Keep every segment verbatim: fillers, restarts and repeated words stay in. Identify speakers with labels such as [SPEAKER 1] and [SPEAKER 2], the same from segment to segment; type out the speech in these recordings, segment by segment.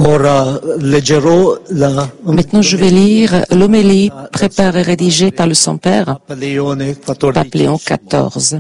[SPEAKER 1] Ora leggerò la
[SPEAKER 2] Maintenant, je vais lire l'homélie préparée et rédigée par le Saint-Père, Pape Léon quatorze.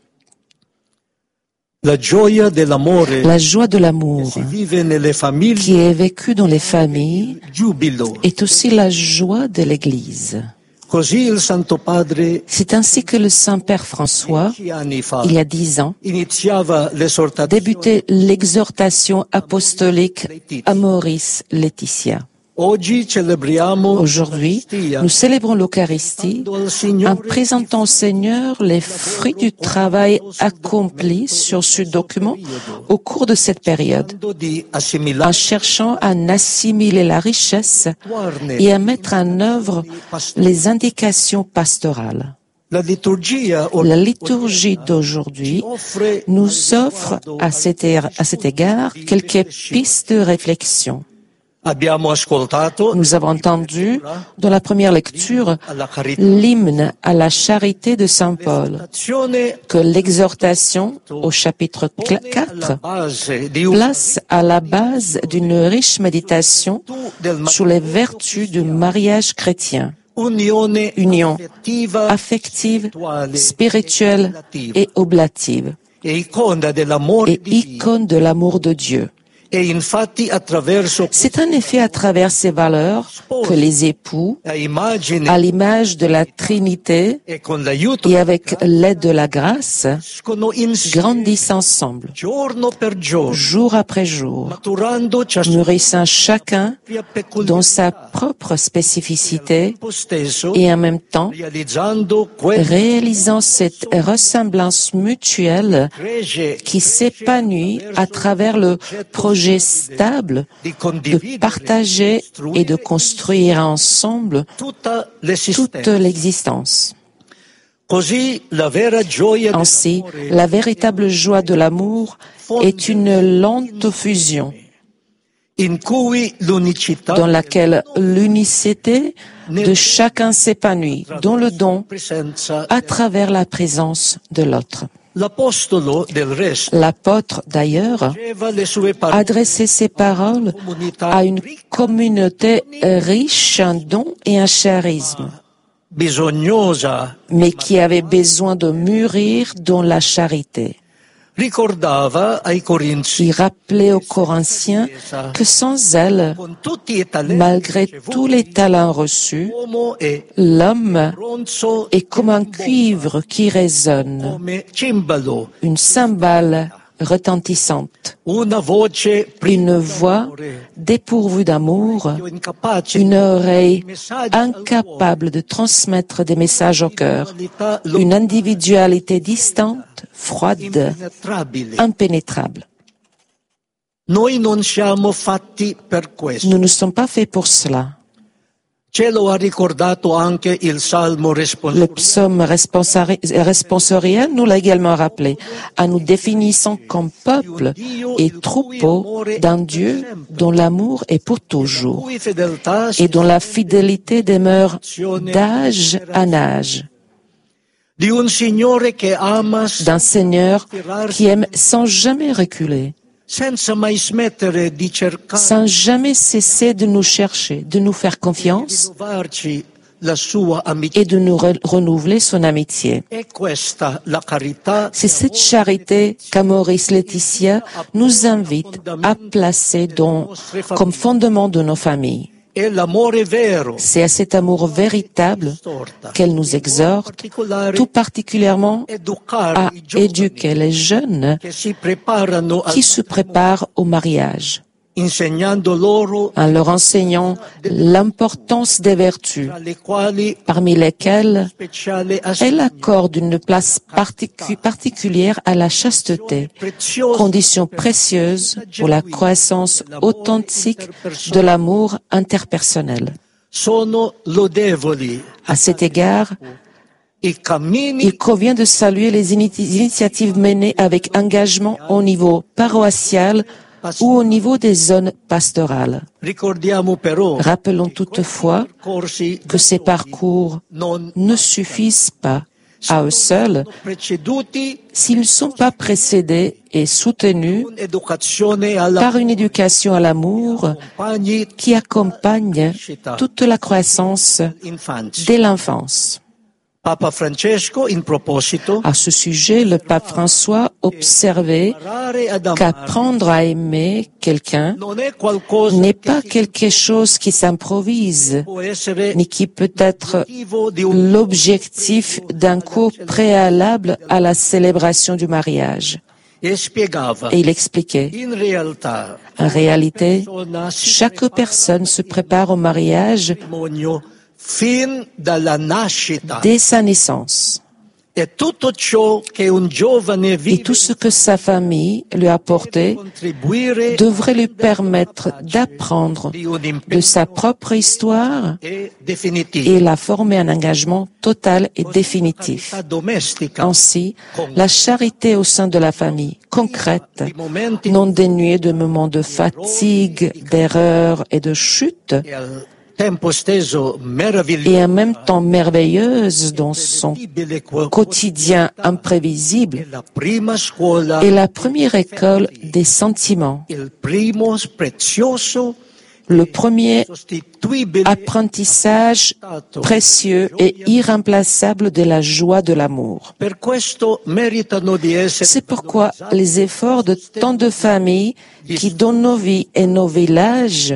[SPEAKER 1] La gioia dell'amore
[SPEAKER 2] La joie de l'amour
[SPEAKER 1] si vive nelle famiglie
[SPEAKER 2] qui est vécue dans les familles
[SPEAKER 1] giubilo.
[SPEAKER 2] est aussi la joie de l'Église.
[SPEAKER 1] Così il Santo Padre
[SPEAKER 2] C'est ainsi que le Saint-Père François,
[SPEAKER 1] dieci anni fa
[SPEAKER 2] il y a dix ans,
[SPEAKER 1] iniziava l'esortazione
[SPEAKER 2] débutait l'exhortation apostolique Amoris Laetitia.
[SPEAKER 1] Oggi celebriamo
[SPEAKER 2] Aujourd'hui, nous célébrons l'Eucharistie
[SPEAKER 1] al
[SPEAKER 2] en
[SPEAKER 1] Signore
[SPEAKER 2] présentant au Seigneur les fruits du travail accompli sur ce document au cours de cette période,
[SPEAKER 1] di
[SPEAKER 2] en
[SPEAKER 1] assimilare
[SPEAKER 2] cherchant à en assimiler la richesse et à mettre en œuvre les indications pastorales.
[SPEAKER 1] la liturgia
[SPEAKER 2] La liturgie d'aujourd'hui
[SPEAKER 1] offre
[SPEAKER 2] nous offre à cet, er- à cet égard quelques pistes de réflexion.
[SPEAKER 1] Abbiamo ascoltato
[SPEAKER 2] Nous avons entendu dans la première lecture
[SPEAKER 1] alla carità
[SPEAKER 2] l'hymne à la charité de Saint Paul,
[SPEAKER 1] l'azione
[SPEAKER 2] que l'exhortation au chapitre quatre
[SPEAKER 1] base di un
[SPEAKER 2] place à la base d'une riche méditation
[SPEAKER 1] del
[SPEAKER 2] sur les vertus du mariage chrétien,
[SPEAKER 1] unione
[SPEAKER 2] union
[SPEAKER 1] affettiva
[SPEAKER 2] affective, spirituelle et oblative,
[SPEAKER 1] e icona dell'amore
[SPEAKER 2] et
[SPEAKER 1] di Dio.
[SPEAKER 2] icône de l'amour de Dieu.
[SPEAKER 1] E infatti attraverso
[SPEAKER 2] C'est en effet à travers ces valeurs que les époux,
[SPEAKER 1] la immagine
[SPEAKER 2] à l'image de la Trinité
[SPEAKER 1] e con l'aiuto
[SPEAKER 2] et avec l'aide de la grâce,
[SPEAKER 1] crescono insieme
[SPEAKER 2] grandissent ensemble,
[SPEAKER 1] giorno per giorno,
[SPEAKER 2] jour après jour,
[SPEAKER 1] maturando ciascuno
[SPEAKER 2] nourrissant chacun
[SPEAKER 1] propria
[SPEAKER 2] dans sa
[SPEAKER 1] peculiarità
[SPEAKER 2] propre spécificité
[SPEAKER 1] tempo stesso
[SPEAKER 2] et en même temps
[SPEAKER 1] realizzando quel
[SPEAKER 2] réalisant cette ressemblance mutuelle
[SPEAKER 1] cresce
[SPEAKER 2] qui s'épanouit à travers le projet stable
[SPEAKER 1] di
[SPEAKER 2] de
[SPEAKER 1] condividere
[SPEAKER 2] partager et de construire ensemble
[SPEAKER 1] tutta
[SPEAKER 2] toute
[SPEAKER 1] l'esistenza.
[SPEAKER 2] l'existence.
[SPEAKER 1] Così la vera gioia
[SPEAKER 2] Ainsi,
[SPEAKER 1] dell'amore
[SPEAKER 2] la véritable joie de l'amour est une lente fusion
[SPEAKER 1] in cui l'unicità
[SPEAKER 2] dans laquelle l'unicité de chacun s'épanouit dans le don
[SPEAKER 1] presenza
[SPEAKER 2] à travers la présence de l'autre.
[SPEAKER 1] l'apostolo del resto
[SPEAKER 2] L'apôtre, d'ailleurs,
[SPEAKER 1] aveva le sue parole
[SPEAKER 2] adressait ses paroles à une communauté riche en dons et en charisme,
[SPEAKER 1] bisognosa,
[SPEAKER 2] mais qui avait besoin de mûrir dans la charité.
[SPEAKER 1] ricordava ai Corinzi
[SPEAKER 2] Il rappelait aux Corinthiens que sans elle,
[SPEAKER 1] con tutti i talenti
[SPEAKER 2] malgré tous les talents reçus,
[SPEAKER 1] l'uomo è
[SPEAKER 2] l'homme
[SPEAKER 1] bronzo
[SPEAKER 2] est comme un cuivre qui résonne,
[SPEAKER 1] come cimbalo,
[SPEAKER 2] une cymbale retentissante,
[SPEAKER 1] una voce
[SPEAKER 2] une voix dépourvue d'amour,
[SPEAKER 1] incapace
[SPEAKER 2] une oreille incapable de transmettre des messages au cœur, une individualité distante, froide,
[SPEAKER 1] impenetrabile.
[SPEAKER 2] impénétrable.
[SPEAKER 1] Noi non siamo fatti per questo.
[SPEAKER 2] Nous ne sommes pas faits pour cela.
[SPEAKER 1] Ce lo ha ricordato anche il Salmo
[SPEAKER 2] Le
[SPEAKER 1] responsoriale.
[SPEAKER 2] psaume responsori- responsoriel nous l'a également rappelé, en nous définissant comme peuple et troupeau d'un Dieu dont l'amour est pour toujours
[SPEAKER 1] Cui fedeltà
[SPEAKER 2] et dont la fidélité demeure d'âge en âge,
[SPEAKER 1] di un Signore che ama
[SPEAKER 2] d'un Seigneur qui aime sans jamais reculer,
[SPEAKER 1] senza mai smettere di cercare
[SPEAKER 2] sans jamais cesser de nous chercher, de nous faire
[SPEAKER 1] di
[SPEAKER 2] confiance
[SPEAKER 1] rinnovarci la sua amicizia.
[SPEAKER 2] et de nous re- renouveler son amitié.
[SPEAKER 1] È questa la carità
[SPEAKER 2] C'est cette charité qu'Amoris Laetitia nous invite à placer dans, comme fondement de nos familles.
[SPEAKER 1] e l'amore vero
[SPEAKER 2] C'est à cet amour véritable qu'elle nous exhorte, tout particulièrement à
[SPEAKER 1] educare i giovani
[SPEAKER 2] éduquer les jeunes
[SPEAKER 1] che si preparano al
[SPEAKER 2] qui se préparent au mariage,
[SPEAKER 1] insegnando loro
[SPEAKER 2] en leur enseignant l'importance des vertus,
[SPEAKER 1] tra le quali
[SPEAKER 2] parmi lesquelles
[SPEAKER 1] speciale
[SPEAKER 2] elle accorde une place particu- particulière à la chasteté,
[SPEAKER 1] preziosa
[SPEAKER 2] condition précieuse pour la croissance authentique de l'amour interpersonnel.
[SPEAKER 1] sono lodevoli
[SPEAKER 2] À cet égard,
[SPEAKER 1] i cammini
[SPEAKER 2] il convient de saluer les ini- initiatives menées avec engagement au niveau paroissial ou au niveau des zones pastorales.
[SPEAKER 1] ricordiamo però
[SPEAKER 2] Rappelons toutefois
[SPEAKER 1] corsi
[SPEAKER 2] que ces parcours
[SPEAKER 1] non
[SPEAKER 2] ne suffisent pas. à eux seuls s'ils ne sont pas précédés et soutenus par une éducation à l'amour qui accompagne toute la croissance dès l'enfance.
[SPEAKER 1] Papa Francesco, in proposito,
[SPEAKER 2] À ce sujet, le pape François observait qu'apprendre à aimer quelqu'un
[SPEAKER 1] non è qualcosa
[SPEAKER 2] n'est pas quelque chose qui s'improvise,
[SPEAKER 1] può essere
[SPEAKER 2] ni qui peut être
[SPEAKER 1] motivo di un
[SPEAKER 2] l'objectif d'un cours préalable à la célébration du mariage.
[SPEAKER 1] e spiegava.
[SPEAKER 2] Et il expliquait,
[SPEAKER 1] In realtà,
[SPEAKER 2] en réalité,
[SPEAKER 1] persona si
[SPEAKER 2] chaque personne se prépare au mariage
[SPEAKER 1] matrimonio fin dalla nascita
[SPEAKER 2] dès sa naissance.
[SPEAKER 1] e tutto ciò che un giovane
[SPEAKER 2] Et
[SPEAKER 1] vive
[SPEAKER 2] tout ce que sa famille lui a apporté
[SPEAKER 1] contribuire
[SPEAKER 2] devrait lui permettre d'apprendre
[SPEAKER 1] di un
[SPEAKER 2] de
[SPEAKER 1] impegno
[SPEAKER 2] sa propre histoire
[SPEAKER 1] e definitivo.
[SPEAKER 2] et la former un engagement total et définitif.
[SPEAKER 1] Carità domestica
[SPEAKER 2] Ainsi, la charité au sein de la famille, concrète,
[SPEAKER 1] di momenti
[SPEAKER 2] non dénuée de moments de fatigue, d'erreurs et de chute,
[SPEAKER 1] e al tempo stesso meraviglioso
[SPEAKER 2] et en même temps merveilleuse dans son quotidien imprévisible,
[SPEAKER 1] è la prima scuola,
[SPEAKER 2] est la première école des sentiments,
[SPEAKER 1] il primo prezioso
[SPEAKER 2] le premier
[SPEAKER 1] sostituibile
[SPEAKER 2] apprentissage précieux et irremplaçable de la joie de l'amour.
[SPEAKER 1] per questo meritano di essere
[SPEAKER 2] C'est pourquoi les efforts de tant de familles qui donnent nos vies et nos villages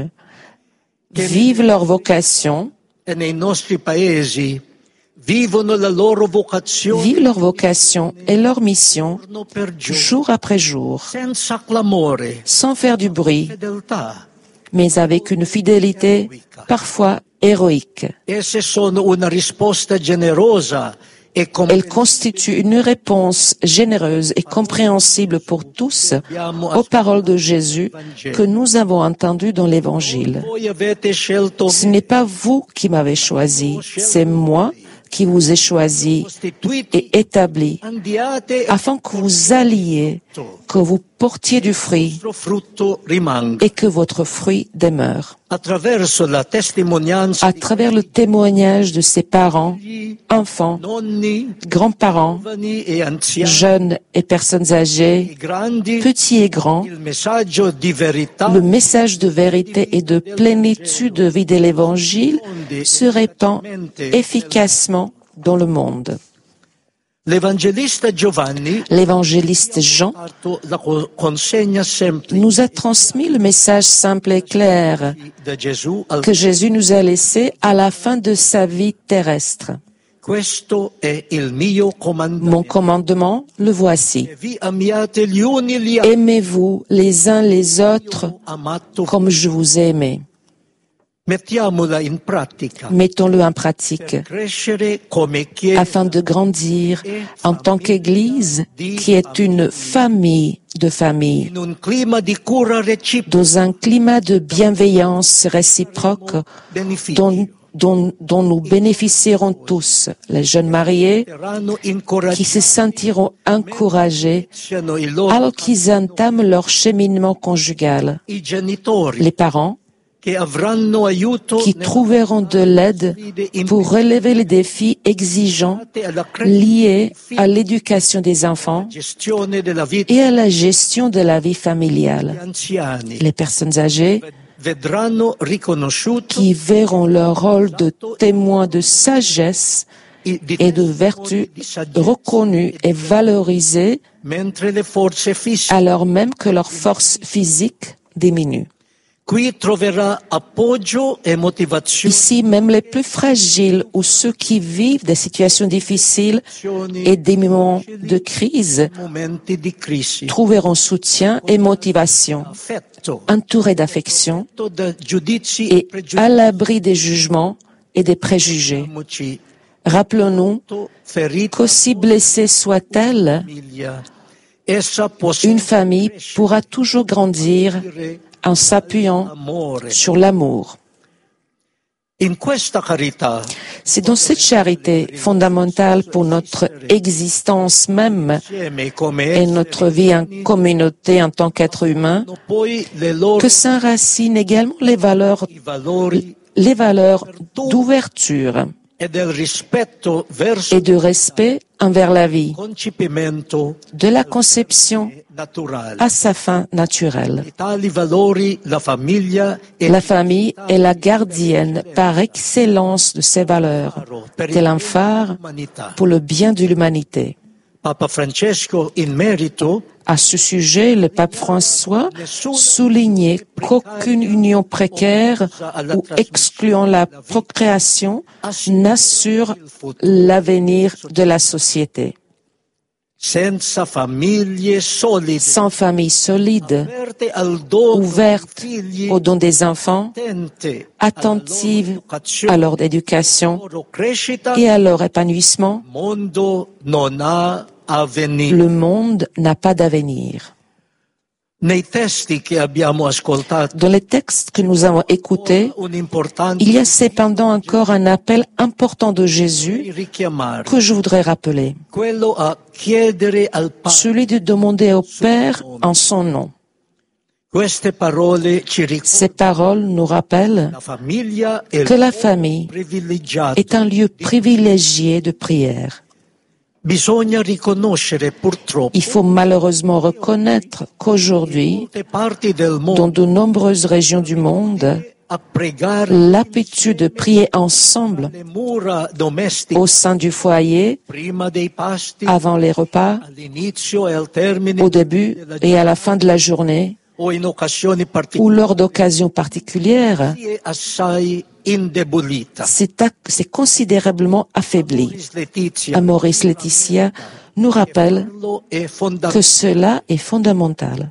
[SPEAKER 2] vivent leur vocation,
[SPEAKER 1] e nei nostri paesi vivono la loro vocazione
[SPEAKER 2] vivent leur vocation et leur mission
[SPEAKER 1] giorno per giorno
[SPEAKER 2] jour après jour,
[SPEAKER 1] senza clamore,
[SPEAKER 2] sans faire du bruit,
[SPEAKER 1] fedeltà.
[SPEAKER 2] mais avec une fidélité parfois héroïque.
[SPEAKER 1] Esse sono una risposta generosa e
[SPEAKER 2] Elle constitue une réponse généreuse et compréhensible pour tous aux paroles de Jésus que nous avons entendues dans l'Évangile.
[SPEAKER 1] voi avete scelto
[SPEAKER 2] Ce n'est pas vous qui m'avez choisi, c'est moi qui vous ai choisi
[SPEAKER 1] costituiti
[SPEAKER 2] et établi
[SPEAKER 1] andiate
[SPEAKER 2] afin que vous alliez, que vous portiez du fruit
[SPEAKER 1] il frutto rimanga.
[SPEAKER 2] et que votre fruit demeure.
[SPEAKER 1] Attraverso la testimonianza
[SPEAKER 2] À travers le témoignage de ses parents, enfants,
[SPEAKER 1] nonni,
[SPEAKER 2] grands-parents,
[SPEAKER 1] giovani e anziani
[SPEAKER 2] jeunes et personnes âgées,
[SPEAKER 1] e grandi,
[SPEAKER 2] petits et grands,
[SPEAKER 1] il messaggio di verità
[SPEAKER 2] le message de vérité et de plénitude de vie de l'Évangile se répand efficacement dans le monde.
[SPEAKER 1] l'Evangelista Giovanni
[SPEAKER 2] L'évangéliste Jean
[SPEAKER 1] la co- consegna sempre
[SPEAKER 2] nous a transmis le message simple et clair
[SPEAKER 1] da Gesù al
[SPEAKER 2] que Jésus nous a laissé à la fin de sa vie terrestre.
[SPEAKER 1] questo è il mio comandamento.
[SPEAKER 2] Mon commandement, le voici.
[SPEAKER 1] Vi amiate gli uni gli altri
[SPEAKER 2] Aimez-vous les uns les autres
[SPEAKER 1] amato.
[SPEAKER 2] comme je vous ai aimé.
[SPEAKER 1] Mettiamola in pratica
[SPEAKER 2] Mettons-le en pratique
[SPEAKER 1] per crescere come chiesa
[SPEAKER 2] afin de grandir en tant qu'Église qui est une famille de familles,
[SPEAKER 1] in un clima di cura reciproca
[SPEAKER 2] dans un climat de bienveillance réciproque
[SPEAKER 1] benefici.
[SPEAKER 2] dont, dont, dont nous bénéficierons tous, les jeunes mariés
[SPEAKER 1] Saranno
[SPEAKER 2] qui
[SPEAKER 1] incoraggiati
[SPEAKER 2] se sentiront encouragés
[SPEAKER 1] siano i loro
[SPEAKER 2] alors qu'ils entament leur cheminement conjugal,
[SPEAKER 1] i genitori
[SPEAKER 2] les parents
[SPEAKER 1] che avranno aiuto
[SPEAKER 2] qui trouveront de l'aide pour relever les défis exigeants liés à l'éducation des enfants
[SPEAKER 1] gestione della vita
[SPEAKER 2] et à la gestion de la vie
[SPEAKER 1] degli
[SPEAKER 2] familiale.
[SPEAKER 1] anziani
[SPEAKER 2] Les personnes âgées
[SPEAKER 1] vedranno riconosciuto
[SPEAKER 2] qui verront leur rôle de témoin de sagesse
[SPEAKER 1] i- di
[SPEAKER 2] et de
[SPEAKER 1] testimoni
[SPEAKER 2] vertu
[SPEAKER 1] di saggezza,
[SPEAKER 2] reconnus et valorisés
[SPEAKER 1] mentre le forze fisiche
[SPEAKER 2] alors même que leur force physique diminue.
[SPEAKER 1] qui troverà appoggio e motivazione
[SPEAKER 2] Ici, même les plus fragiles ou ceux qui vivent des situations difficiles et des moments de crise
[SPEAKER 1] in momenti di crisi,
[SPEAKER 2] trouveront soutien et motivation,
[SPEAKER 1] affetto
[SPEAKER 2] entourés d'affection
[SPEAKER 1] da giudizi
[SPEAKER 2] et
[SPEAKER 1] pregiudizi.
[SPEAKER 2] à l'abri des jugements et des préjugés.
[SPEAKER 1] Ricordiamoci,
[SPEAKER 2] Rappelons-nous
[SPEAKER 1] ferita
[SPEAKER 2] qu'aussi blessée soit-elle,
[SPEAKER 1] famiglia, essa possiede
[SPEAKER 2] une famille pourra toujours grandir en s'appuyant
[SPEAKER 1] amore.
[SPEAKER 2] sur l'amour.
[SPEAKER 1] In questa carità
[SPEAKER 2] C'est dans cette charité fondamentale pour notre existence même
[SPEAKER 1] insieme come
[SPEAKER 2] et notre vie en communauté en tant qu'être humain
[SPEAKER 1] essere poi le loro
[SPEAKER 2] que s'enracinent également les valeurs,
[SPEAKER 1] i valori
[SPEAKER 2] les valeurs d'ouverture
[SPEAKER 1] e del rispetto verso
[SPEAKER 2] et de respect envers la vie, de la conception à sa fin naturelle. La famille est la gardienne par excellence de ces valeurs, tel un phare pour le bien de l'humanité. À ce sujet, le pape François soulignait qu'aucune union précaire ou excluant la procréation n'assure l'avenir de la société. Sans famille solide, ouverte aux dons des enfants, attentive à leur éducation et à leur épanouissement, le monde n'a pas d'avenir. Dans les textes que nous avons écoutés, il y a cependant encore un appel important de Jésus que je voudrais rappeler. Celui de demander au Père en son nom. Ces paroles nous rappellent que la famille est un lieu privilégié de prière. Il faut malheureusement reconnaître qu'aujourd'hui, dans de nombreuses régions du monde, l'habitude de prier ensemble au sein du foyer, avant les repas, au début et à la fin de la journée, ou lors d'occasions particulières, c'est considérablement affaibli. Amoris Laetitia nous rappelle que cela est fondamental.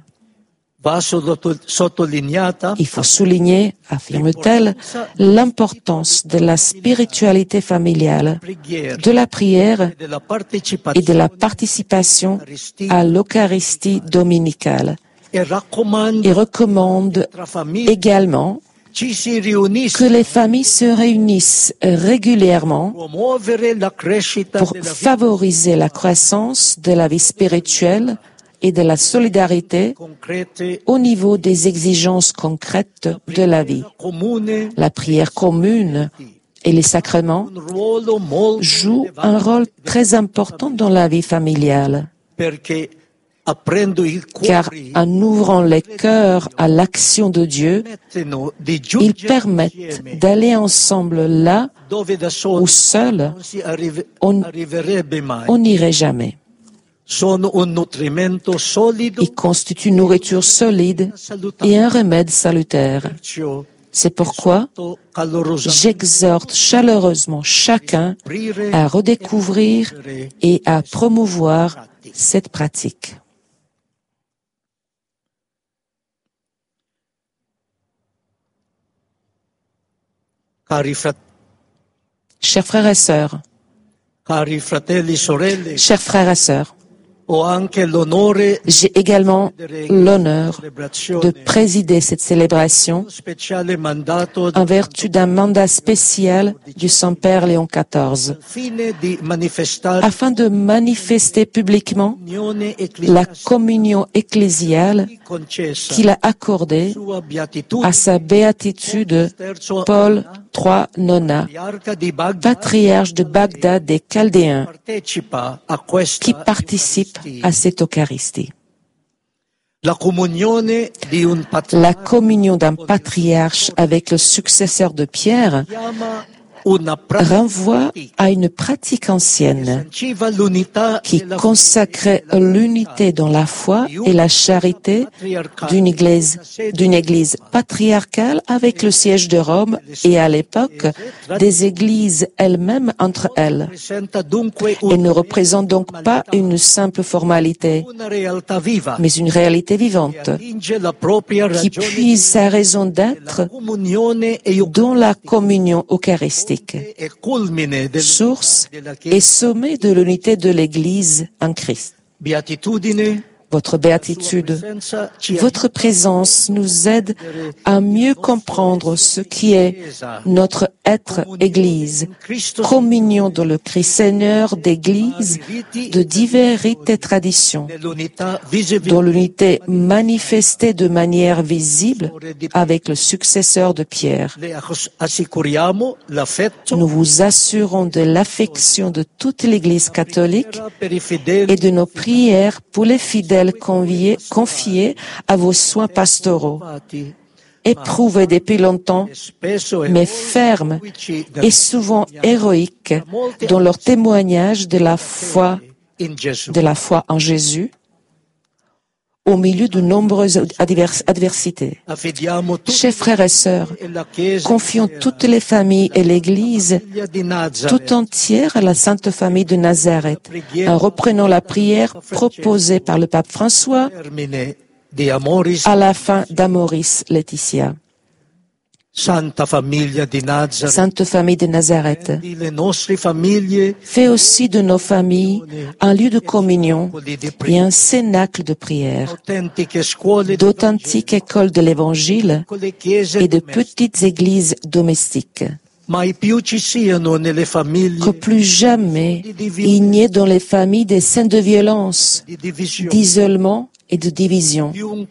[SPEAKER 2] Il faut souligner, affirme-t-elle, l'importance de la spiritualité familiale, de la prière et de la participation à l'Eucharistie dominicale. Et recommande également que les familles se réunissent régulièrement pour favoriser la croissance de la vie spirituelle et de la solidarité au niveau des exigences concrètes de la vie. La prière commune et les sacrements jouent un rôle très important dans la vie familiale. Car en ouvrant les cœurs à l'action de Dieu, ils permettent d'aller ensemble là où seul on n'irait jamais. Ils constituent une nourriture solide et un remède salutaire. C'est pourquoi j'exhorte chaleureusement chacun à redécouvrir et à promouvoir cette pratique. Chers frères et sœurs, chers frères et sœurs, j'ai également l'honneur de présider cette célébration en vertu d'un mandat spécial du Saint-Père Léon quatorze, afin de manifester publiquement la communion ecclésiale qu'il a accordée à sa béatitude Paul trois Nona, patriarche de Bagdad des Chaldéens, qui participe à cette Eucharistie. La communion d'un patriarche avec le successeur de Pierre renvoie à une pratique ancienne qui consacrait l'unité dans la foi et la charité d'une église, d'une église patriarcale avec le siège de Rome et à l'époque des églises elles-mêmes entre elles. Et ne représente donc pas une simple formalité, mais une réalité vivante qui puise sa raison d'être dans la communion eucharistique, source et sommet de l'unité de l'Église en Christ. Votre béatitude, votre présence nous aide à mieux comprendre ce qui est notre être Église, communion dans le Christ Seigneur d'Église, de divers rites et traditions, dans l'unité manifestée de manière visible avec le successeur de Pierre. Nous vous assurons de l'affection de toute l'Église catholique et de nos prières pour les fidèles conviés, confiés à vos soins pastoraux, éprouvés depuis longtemps, mais fermes et souvent héroïques dans leur témoignage de la foi, de la foi en Jésus, au milieu de nombreuses adversités. Chers frères et sœurs, confions toutes les familles et l'Église tout entière à la Sainte Famille de Nazareth, en reprenant la prière proposée par le pape François à la fin d'Amoris Laetitia.
[SPEAKER 1] Santa Famiglia di Nazareth,
[SPEAKER 2] Sainte Famille de Nazareth, fais aussi de nos familles un lieu de communion et un cénacle de prière, d'authentiques écoles de l'Évangile et de petites églises domestiques. Que plus jamais il n'y ait dans les familles des scènes de violence, d'isolement et de division.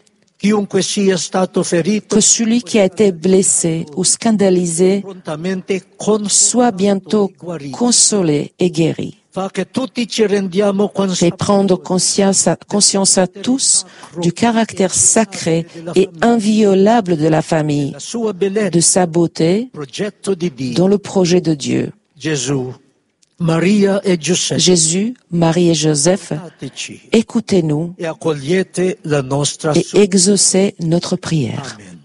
[SPEAKER 2] Que celui qui a été blessé ou scandalisé soit bientôt consolé et guéri. Fais prendre conscience à, conscience à tous du caractère sacré et inviolable de la famille, de sa beauté dans le projet de Dieu.
[SPEAKER 1] Maria e Giuseppe.
[SPEAKER 2] Jésus, Marie et Joseph, écoutez-nous
[SPEAKER 1] e accogliete la nostra
[SPEAKER 2] et exaucez notre prière.
[SPEAKER 1] Amen.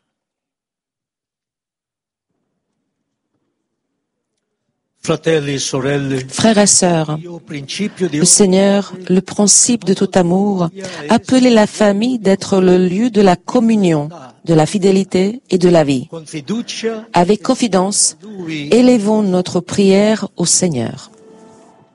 [SPEAKER 1] Fratelli e sorelle,
[SPEAKER 2] Frères et sœurs, le Seigneur, le principe de tout amour, appelait la famille d'être le lieu de la communion, de la fidélité et de la vie. Avec confidence, élevons notre prière au Seigneur.